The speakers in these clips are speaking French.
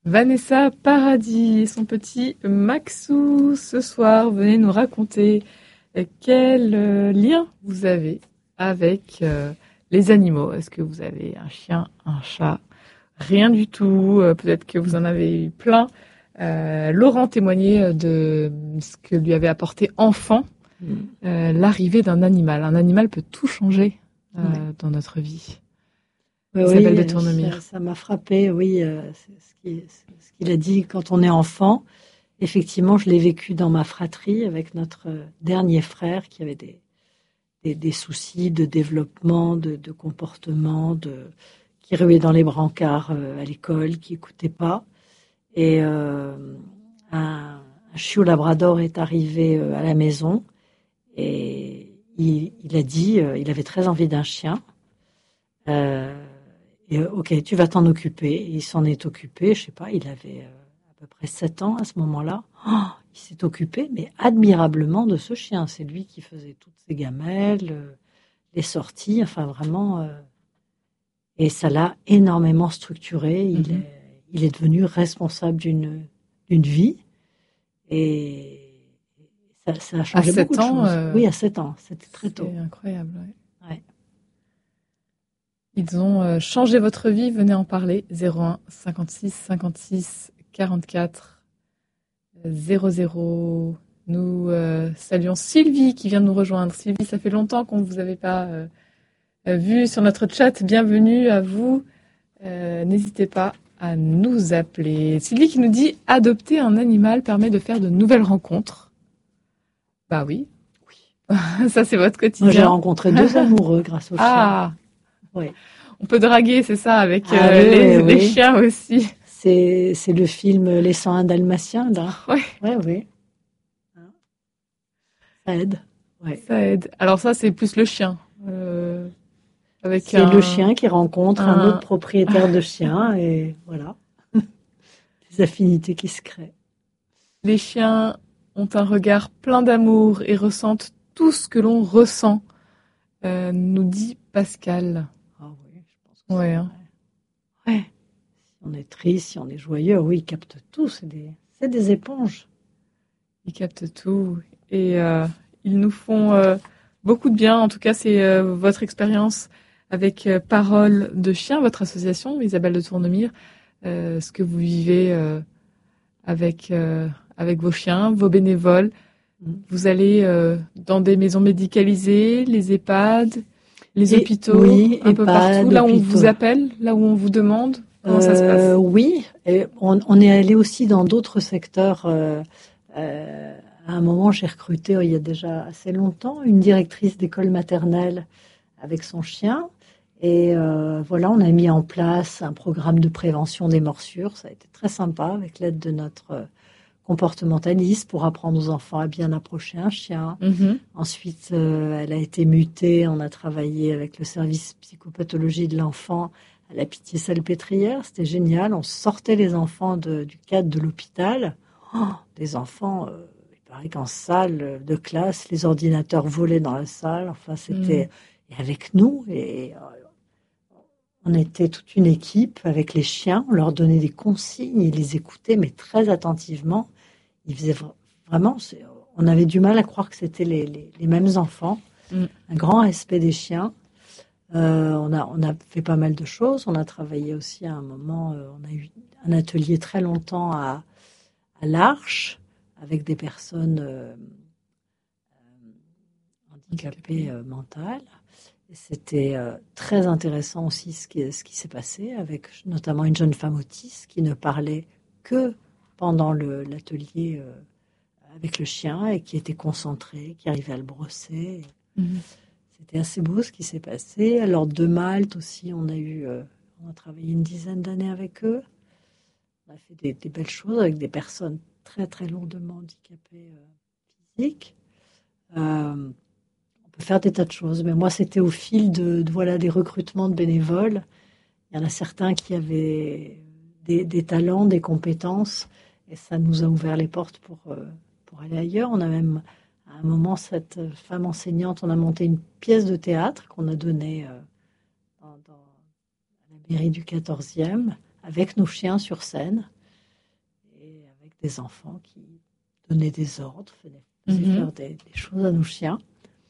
Vanessa Paradis et son petit Maxou ce soir. Venez nous raconter quel lien vous avez avec les animaux. Est-ce que vous avez un chien, un chat? Rien du tout. Peut-être que vous en avez eu plein. Laurent témoignait de ce que lui avait apporté enfant l'arrivée d'un animal. Un animal peut tout changer dans notre vie. Isabelle de Tournemire. Ça m'a frappé, oui, ce qu'il a dit quand on est enfant. Effectivement, je l'ai vécu dans ma fratrie avec notre dernier frère qui avait des soucis de développement, de comportement, qui ruait dans les brancards à l'école, qui n'écoutait pas. Et un chiot labrador est arrivé à la maison et il a dit, il avait très envie d'un chien. Ok, tu vas t'en occuper. Il s'en est occupé, je sais pas, il avait à peu près 7 ans à ce moment-là. Il s'est occupé, mais admirablement de ce chien. C'est lui qui faisait toutes ses gamelles, les sorties, enfin vraiment. Et ça l'a énormément structuré. Il est devenu responsable d'une vie. Et ça a changé beaucoup de choses. Oui, à 7 ans, c'était très tôt. C'est incroyable, ouais. Ils ont changé votre vie, venez en parler. 01 56 56 44 00. Nous saluons Sylvie qui vient de nous rejoindre. Sylvie, ça fait longtemps qu'on ne vous avait pas vu sur notre chat. Bienvenue à vous. N'hésitez pas à nous appeler. Sylvie qui nous dit « Adopter un animal permet de faire de nouvelles rencontres ». Bah oui. Ça, c'est votre quotidien. Moi, j'ai rencontré 2 amoureux grâce au chien. Ah oui. On peut draguer, c'est ça, avec les chiens aussi. C'est le film Les 101 Dalmatiens, là. Oui. Ça aide. Ouais. Ça aide. Alors ça, c'est plus le chien. C'est le chien qui rencontre un autre propriétaire de chien, et voilà. Des affinités qui se créent. Les chiens ont un regard plein d'amour et ressentent tout ce que l'on ressent, nous dit Pascal. Ah oui, je pense que ouais, c'est vrai. Ouais. Si on est triste, si on est joyeux, oui, ils captent tout. C'est des éponges. Ils captent tout. Et ils nous font beaucoup de bien. En tout cas, c'est votre expérience avec Parole de Chien, votre association, Isabelle de Tournemire. Ce que vous vivez avec vos chiens, vos bénévoles. Vous allez dans des maisons médicalisées, les EHPAD, les hôpitaux, oui, un peu partout, là où on vous appelle, là où on vous demande. Comment ça se passe? Oui, et on est allé aussi dans d'autres secteurs. À un moment, j'ai recruté, il y a déjà assez longtemps, une directrice d'école maternelle avec son chien. Et voilà, on a mis en place un programme de prévention des morsures. Ça a été très sympa avec l'aide de notre comportementaliste pour apprendre aux enfants à bien approcher un chien. Ensuite, elle a été mutée. On a travaillé avec le service psychopathologie de l'enfant à la Pitié-Salpêtrière. C'était génial. On sortait les enfants du cadre de l'hôpital. Des enfants, il paraît qu'en salle de classe, les ordinateurs volaient dans la salle. Enfin, c'était avec nous. Et on était toute une équipe avec les chiens. On leur donnait des consignes. Ils les écoutaient, mais très attentivement. Ils faisaient vraiment... On avait du mal à croire que c'était les mêmes enfants. Un grand respect des chiens. On a fait pas mal de choses. On a travaillé aussi à un moment... on a eu un atelier très longtemps à l'Arche avec des personnes handicapées mentales. Et c'était très intéressant aussi ce qui s'est passé avec notamment une jeune femme autiste qui ne parlait que pendant l'atelier avec le chien et qui était concentrée, qui arrivait à le brosser. C'était assez beau ce qui s'est passé. Alors de Malte aussi, on a travaillé une dizaine d'années avec eux. On a fait des belles choses avec des personnes très très lourdement handicapées physiques. On peut faire des tas de choses, mais moi c'était au fil des recrutements de bénévoles. Il y en a certains qui avaient des talents, des compétences, et ça nous a ouvert les portes pour aller ailleurs. On a même, à un moment, cette femme enseignante, on a monté une pièce de théâtre qu'on a donnée à la mairie du 14e, avec nos chiens sur scène. des enfants qui donnaient des ordres, faisaient faire des choses à nos chiens.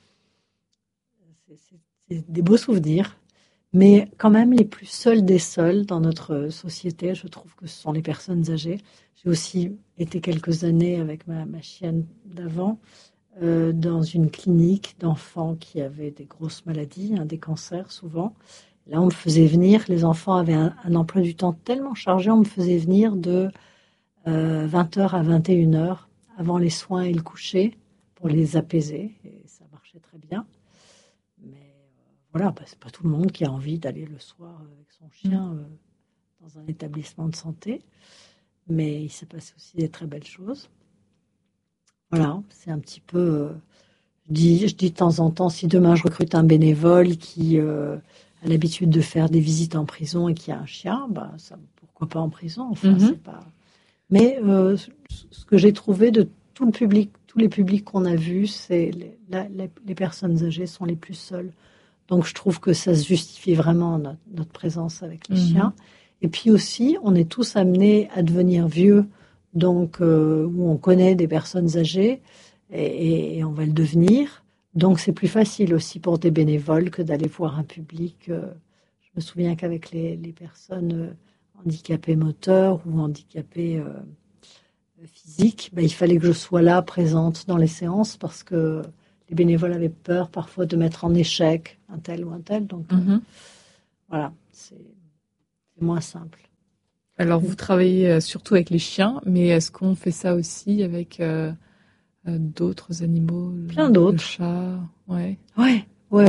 C'est des beaux souvenirs. Mais quand même, les plus seuls des seuls dans notre société, je trouve que ce sont les personnes âgées. J'ai aussi été quelques années avec ma chienne d'avant dans une clinique d'enfants qui avaient des grosses maladies, des cancers souvent. Là, on me faisait venir, les enfants avaient un emploi du temps tellement chargé, on me faisait venir de 20h à 21h avant les soins et le coucher pour les apaiser. Et ça marchait très bien. Mais voilà, c'est pas tout le monde qui a envie d'aller le soir avec son chien dans un établissement de santé. Mais il s'est passé aussi des très belles choses. Voilà, c'est un petit peu... je dis de temps en temps, si demain je recrute un bénévole qui a l'habitude de faire des visites en prison et qui a un chien, pourquoi pas en prison, enfin, c'est pas... Mais ce que j'ai trouvé de tout le public, tous les publics qu'on a vus, c'est les personnes âgées sont les plus seules. Donc je trouve que ça se justifie vraiment notre présence avec les chiens. Et puis aussi, on est tous amenés à devenir vieux, donc où on connaît des personnes âgées et on va le devenir. Donc c'est plus facile aussi pour des bénévoles que d'aller voir un public. Je me souviens qu'avec les personnes handicapées moteurs ou handicapées physiques, il fallait que je sois là, présente dans les séances, parce que les bénévoles avaient peur parfois de mettre en échec un tel ou un tel. Donc voilà, c'est moins simple. Alors, vous travaillez surtout avec les chiens, mais est-ce qu'on fait ça aussi avec d'autres animaux? Plein d'autres. Le chat, ouais. Oui.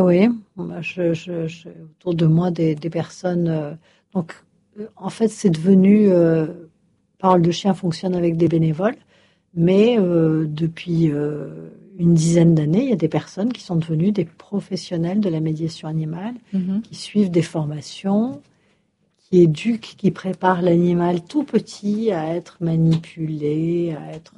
Je autour de moi des personnes. Donc, en fait, c'est devenu... Parole de chien fonctionne avec des bénévoles, mais depuis une dizaine d'années, il y a des personnes qui sont devenues des professionnels de la médiation animale, qui suivent des formations, qui éduquent, qui préparent l'animal tout petit à être manipulé, à être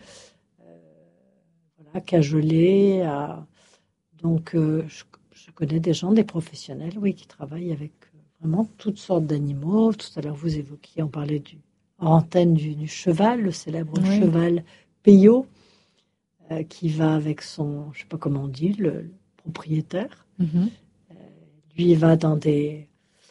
cajolé. Donc, je connais des gens, des professionnels, oui, qui travaillent avec vraiment toutes sortes d'animaux. Tout à l'heure, vous évoquiez, on parlait en antenne du cheval, le célèbre cheval Peyo, qui va avec son, je ne sais pas comment on dit, le propriétaire. Lui, il va dans des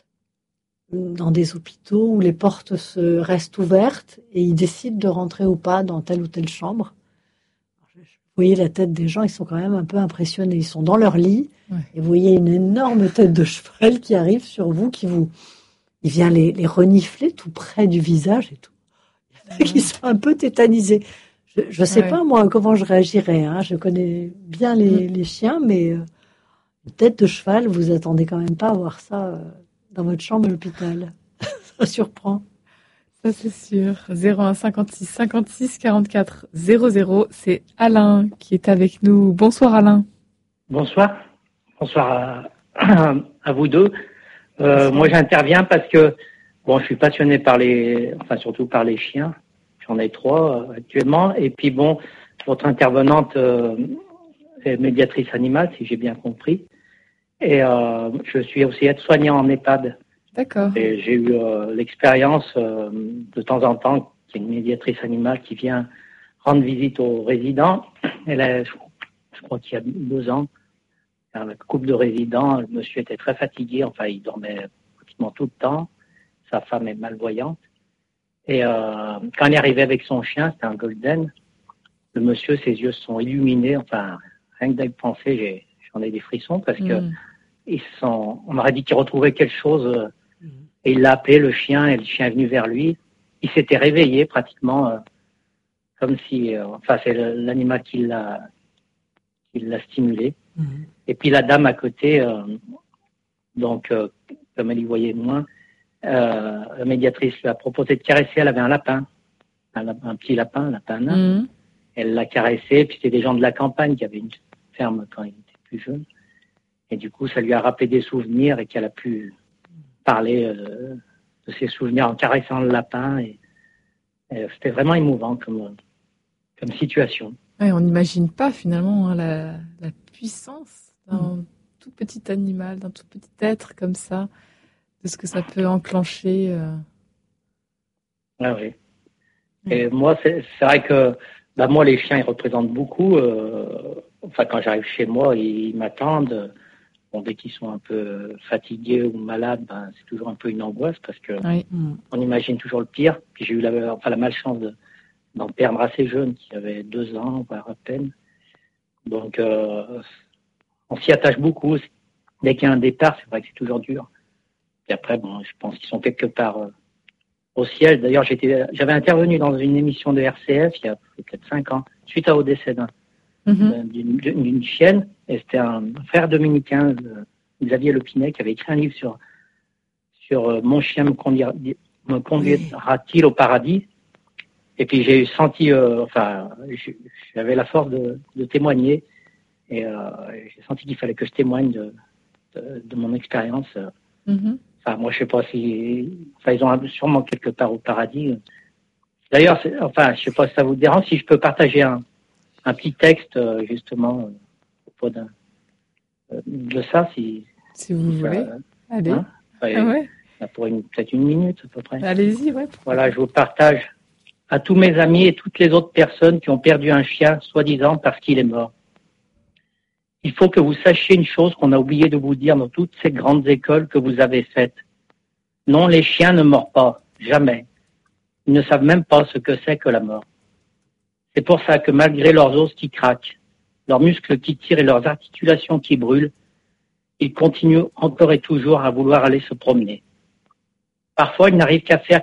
hôpitaux où les portes restent ouvertes et il décide de rentrer ou pas dans telle ou telle chambre. Vous voyez la tête des gens, ils sont quand même un peu impressionnés. Ils sont dans leur lit et vous voyez une énorme tête de cheval qui arrive sur vous, il vient les renifler tout près du visage et tout. Qui sont un peu tétanisés. Je ne sais pas, moi, comment je réagirais. Je connais bien les chiens, mais une tête de cheval, vous attendez quand même pas à voir ça dans votre chambre à l'hôpital. Ça surprend. Ça, c'est sûr. 01 56 56 44 00. C'est Alain qui est avec nous. Bonsoir, Alain. Bonsoir. Bonsoir à vous deux. Moi, j'interviens parce que je suis passionné surtout par les chiens. J'en ai 3 actuellement. Et puis votre intervenante est médiatrice animale, si j'ai bien compris. Et je suis aussi aide-soignant en EHPAD. D'accord. Et j'ai eu l'expérience de temps en temps qu'il y a une médiatrice animale qui vient rendre visite aux résidents. Et là, je crois qu'il y a 2 ans, un couple de résidents, le monsieur était très fatigué. Enfin, il dormait pratiquement tout le temps. Sa femme est malvoyante. Et quand il est arrivé avec son chien, c'était un golden, le monsieur, ses yeux se sont illuminés. Enfin, rien que d'y penser, j'en ai des frissons parce que on m'aurait dit qu'il retrouvait quelque chose. Et il l'a appelé, le chien, et le chien est venu vers lui. Il s'était réveillé pratiquement, comme si, c'est l'animal qui l'a stimulé. Et puis la dame à côté, comme elle y voyait moins, la médiatrice lui a proposé de caresser. Elle avait un lapin, un petit lapin, un lapin nain. Elle l'a caressé. Puis c'était des gens de la campagne qui avaient une ferme quand il était plus jeune. Et du coup, ça lui a rappelé des souvenirs et qu'elle a pu parler de ses souvenirs en caressant le lapin. Et c'était vraiment émouvant comme situation. Ouais, on n'imagine pas finalement la puissance d'un tout petit animal, d'un tout petit être comme ça, de ce que ça peut enclencher. Ah oui. Et moi, c'est vrai que moi, les chiens, ils représentent beaucoup. Quand j'arrive chez moi, ils m'attendent. Bon, dès qu'ils sont un peu fatigués ou malades, c'est toujours un peu une angoisse parce que on imagine toujours le pire. Puis j'ai eu la malchance d'en perdre assez jeune, qui avait 2 ans, voire à peine. Donc, on s'y attache beaucoup. Dès qu'il y a un départ, c'est vrai que c'est toujours dur. Et après, je pense qu'ils sont quelque part au ciel. D'ailleurs, j'avais intervenu dans une émission de RCF il y a peut-être 5 ans, suite au décès d'une chienne. Et c'était un frère dominicain, Xavier Lepinet, qui avait écrit un livre sur Mon chien me conduira-t-il au paradis. Et puis j'ai senti, j'avais la force de témoigner. Et j'ai senti qu'il fallait que je témoigne de mon expérience. Moi, je sais pas si... ils ont sûrement quelque part au paradis. D'ailleurs, je sais pas si ça vous dérange, si je peux partager un petit texte, justement, au propos de ça, si vous voulez. Allez. Pour peut-être 1 minute, à peu près. Allez-y, ouais. Voilà, je vous partage à tous mes amis et toutes les autres personnes qui ont perdu un chien, soi-disant parce qu'il est mort. Il faut que vous sachiez une chose qu'on a oublié de vous dire dans toutes ces grandes écoles que vous avez faites. Non, les chiens ne mordent pas, jamais. Ils ne savent même pas ce que c'est que la mort. C'est pour ça que malgré leurs os qui craquent, leurs muscles qui tirent et leurs articulations qui brûlent, ils continuent encore et toujours à vouloir aller se promener. Parfois, ils n'arrivent qu'à faire